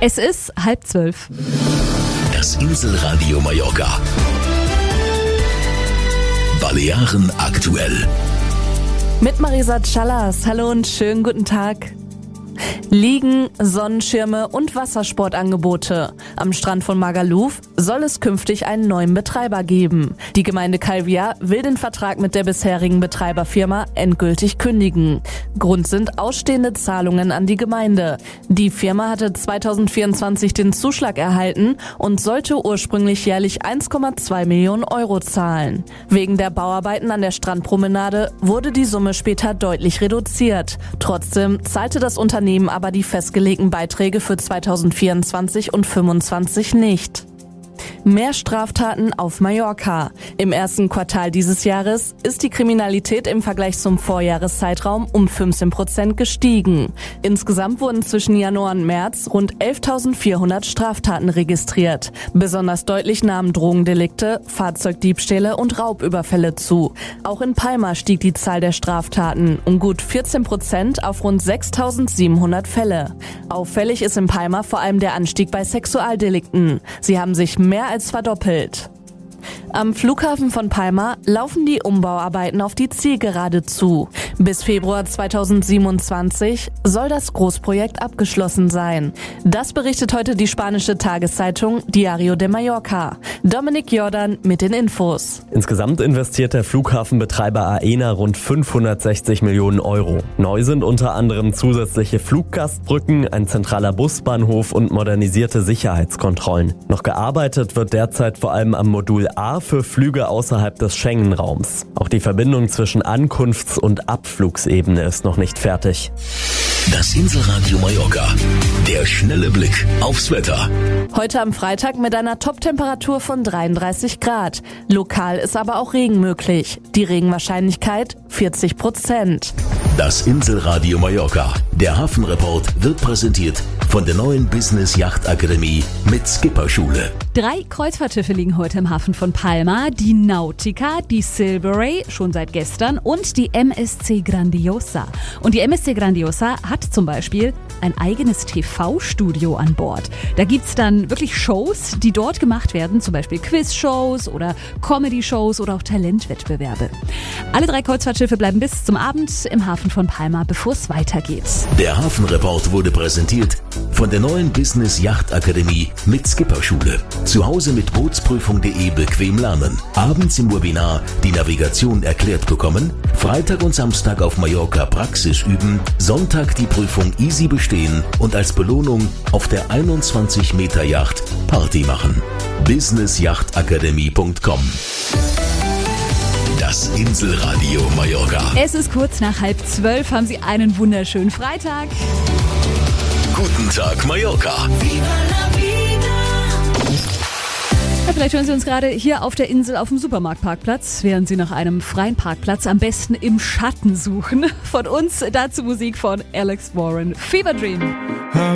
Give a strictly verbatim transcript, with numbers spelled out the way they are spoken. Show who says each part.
Speaker 1: Es ist halb zwölf.
Speaker 2: Das Inselradio Mallorca. Balearen aktuell.
Speaker 3: Mit Marisa Callas. Hallo und schönen guten Tag. Liegen, Sonnenschirme und Wassersportangebote. Am Strand von Magaluf soll es künftig einen neuen Betreiber geben. Die Gemeinde Calvià will den Vertrag mit der bisherigen Betreiberfirma endgültig kündigen. Grund sind ausstehende Zahlungen an die Gemeinde. Die Firma hatte zweitausendvierundzwanzig den Zuschlag erhalten und sollte ursprünglich jährlich eins Komma zwei Millionen Euro zahlen. Wegen der Bauarbeiten an der Strandpromenade wurde die Summe später deutlich reduziert. Trotzdem zahlte das Unternehmen aber die festgelegten Beiträge für zweitausendvierundzwanzig und fünfundzwanzig nicht. Mehr Straftaten auf Mallorca. Im ersten Quartal dieses Jahres ist die Kriminalität im Vergleich zum Vorjahreszeitraum um fünfzehn Prozent gestiegen. Insgesamt wurden zwischen Januar und März rund elftausendvierhundert Straftaten registriert. Besonders deutlich nahmen Drogendelikte, Fahrzeugdiebstähle und Raubüberfälle zu. Auch in Palma stieg die Zahl der Straftaten um gut vierzehn Prozent auf rund sechstausendsiebenhundert Fälle. Auffällig ist in Palma vor allem der Anstieg bei Sexualdelikten. Sie haben sich mehr als verdoppelt. Am Flughafen von Palma laufen die Umbauarbeiten auf die Zielgerade zu. Bis Februar zweitausendsiebenundzwanzig soll das Großprojekt abgeschlossen sein. Das berichtet heute die spanische Tageszeitung Diario de Mallorca. Dominik Jordan mit den Infos.
Speaker 4: Insgesamt investiert der Flughafenbetreiber Aena rund fünfhundertsechzig Millionen Euro. Neu sind unter anderem zusätzliche Fluggastbrücken, ein zentraler Busbahnhof und modernisierte Sicherheitskontrollen. Noch gearbeitet wird derzeit vor allem am Modul A für Flüge außerhalb des Schengen-Raums. Auch die Verbindung zwischen Ankunfts- und Abflugsebene ist noch nicht fertig.
Speaker 2: Das Inselradio Mallorca. Der schnelle Blick aufs Wetter.
Speaker 3: Heute am Freitag mit einer Toptemperatur von dreiunddreißig Grad. Lokal ist aber auch Regen möglich. Die Regenwahrscheinlichkeit vierzig Prozent.
Speaker 2: Das Inselradio Mallorca. Der Hafenreport wird präsentiert von der neuen Business Yacht Akademie mit Skipperschule.
Speaker 1: Drei Kreuzfahrtschiffe liegen heute im Hafen von Palma. Die Nautica, die Silveray, schon seit gestern, und die M S C Grandiosa. Und die M S C Grandiosa hat zum Beispiel ein eigenes T V-Studio an Bord. Da gibt's dann wirklich Shows, die dort gemacht werden, zum Beispiel Quiz-Shows oder Comedy-Shows oder auch Talentwettbewerbe. Alle drei Kreuzfahrtschiffe bleiben bis zum Abend im Hafen von Palma, bevor es weitergeht.
Speaker 2: Der Hafenreport wurde präsentiert von der neuen Business Yacht Akademie mit Skipperschule. Zu Hause mit Bootsprüfung punkt de bequem lernen. Abends im Webinar die Navigation erklärt bekommen. Freitag und Samstag auf Mallorca Praxis üben. Sonntag die Prüfung easy bestehen und als Belohnung auf der einundzwanzig Meter Yacht Party machen. business yacht akademie punkt com. Das Inselradio Mallorca.
Speaker 1: Es ist kurz nach halb zwölf. Haben Sie einen wunderschönen Freitag.
Speaker 2: Guten Tag, Mallorca.
Speaker 1: Ja, vielleicht hören Sie uns gerade hier auf der Insel auf dem Supermarktparkplatz, während Sie nach einem freien Parkplatz am besten im Schatten suchen. Von uns dazu Musik von Alex Warren. Fever Dream.